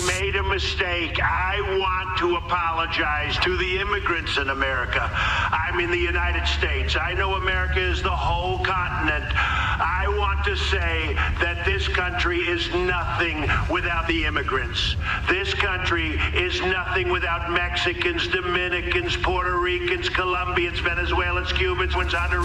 made a mistake. I want to apologize to the immigrants in America. I'm in the United States. I know America is the whole continent. I want to say that this country is nothing without the immigrants. This country is nothing without Mexicans, Dominicans, Puerto Ricans, Colombians, Venezuelans, Cubans, Honduras.